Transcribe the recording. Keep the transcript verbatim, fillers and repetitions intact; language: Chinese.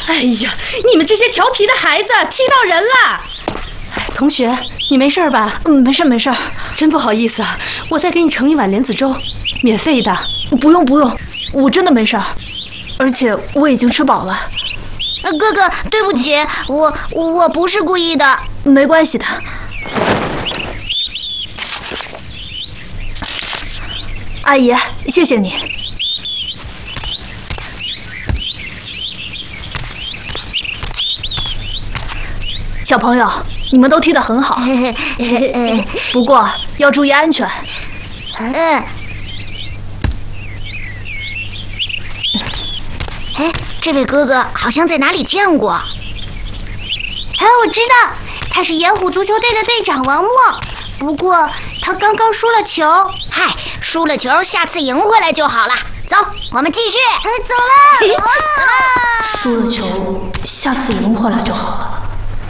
哎呀，你们这些调皮的孩子，踢到人了！同学，你没事吧？ 嗯，没事没事。 真不好意思啊，我再给你盛一碗莲子粥，免费的。 不用不用，我真的没事，而且我已经吃饱了。 哥哥，对不起，我我不是故意的。 没关系的。阿姨，谢谢你。小朋友，你们都踢得很好，不过要注意安全。 嗯。哎，这位哥哥好像在哪里见过。 哎，我知道，他是盐湖足球队的队长王默。不过他刚刚输了球。 嗨，输了球，下次赢回来就好了。走，我们继续。 走了，走了。 输了球，下次赢回来就好了。